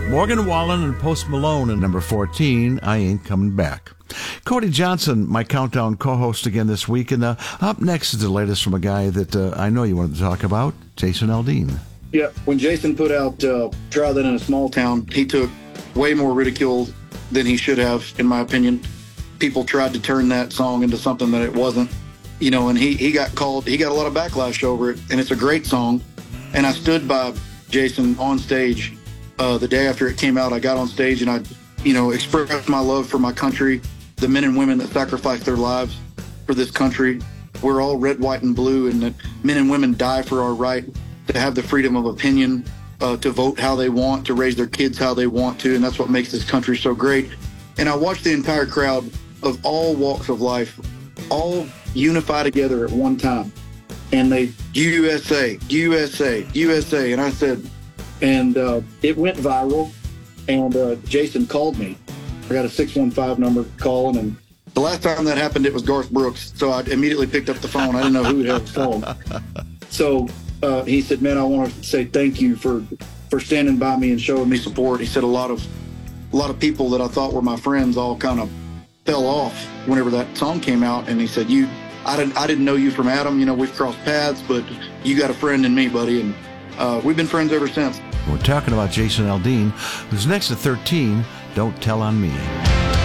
Morgan Wallen and Post Malone at number 14, I Ain't Coming Back. Cody Johnson, my Countdown co-host again this week, and up next is the latest from a guy that I know you wanted to talk about, Jason Aldean. Yeah, when Jason put out Try That in a Small Town, he took way more ridicule than he should have, in my opinion. People tried to turn that song into something that it wasn't, you know, and he got called, he got a lot of backlash over it, and it's a great song. And I stood by Jason on stage the day after it came out. I got on stage and I, you know, expressed my love for my country, the men and women that sacrificed their lives for this country. We're all red, white, and blue, and that men and women die for our right to have the freedom of opinion, to vote how they want, to raise their kids how they want to, and that's what makes this country so great. And I watched the entire crowd of all walks of life all unify together at one time. And they, USA, USA, USA. And I said, and it went viral. And Jason called me. I got a 615 number calling. And the last time that happened, it was Garth Brooks. So I immediately picked up the phone. I didn't know who would have the phone. So he said, man, I want to say thank you for standing by me and showing me support. He said a lot of people that I thought were my friends all kind of fell off whenever that song came out. And he said, I didn't know you from Adam. You know, we've crossed paths, but you got a friend in me, buddy. And we've been friends ever since. We're talking about Jason Aldean, who's next at 13, Don't Tell on Me.